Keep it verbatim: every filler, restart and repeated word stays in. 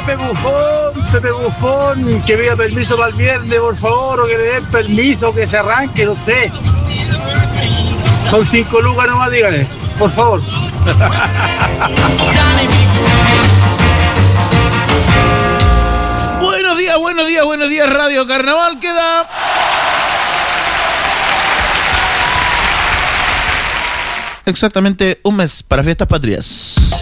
Pepe Bufón, Pepe Bufón, que pida permiso para el viernes, por favor, o que le den permiso, que se arranque, no sé. Son cinco lucas nomás, díganle, por favor. Buenos días, buenos días, buenos días, Radio Carnaval. Queda exactamente un mes para Fiestas Patrias.